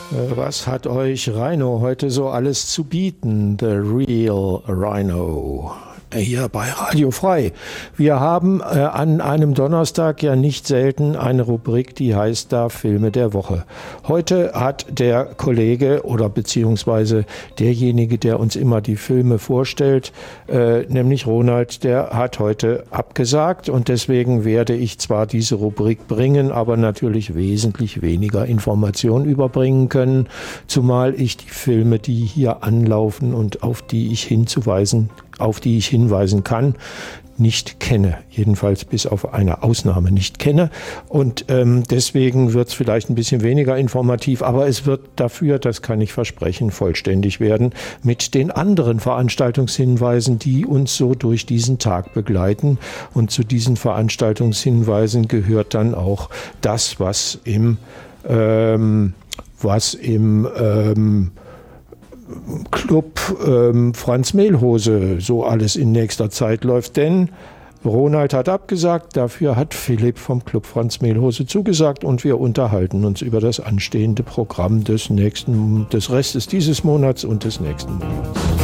Was hat euch Rhino heute so alles zu bieten? The Real Rhino. Hier bei Radio Frei. Wir haben an einem Donnerstag ja nicht selten eine Rubrik, die heißt da Filme der Woche. Heute hat der Kollege oder beziehungsweise derjenige, der uns immer die Filme vorstellt, nämlich Ronald, der hat heute abgesagt und deswegen werde ich zwar diese Rubrik bringen, aber natürlich wesentlich weniger Informationen überbringen können, zumal ich die Filme, die hier anlaufen und auf die ich hinweisen kann, nicht kenne. Jedenfalls bis auf eine Ausnahme nicht kenne. Und deswegen wird es vielleicht ein bisschen weniger informativ, aber es wird dafür, das kann ich versprechen, vollständig werden mit den anderen Veranstaltungshinweisen, die uns so durch diesen Tag begleiten. Und zu diesen Veranstaltungshinweisen gehört dann auch das, was im Club Franz Mehlhose so alles in nächster Zeit läuft, denn Ronald hat abgesagt, dafür hat Philipp vom Club Franz Mehlhose zugesagt und wir unterhalten uns über das anstehende Programm des Restes dieses Monats und des nächsten Monats.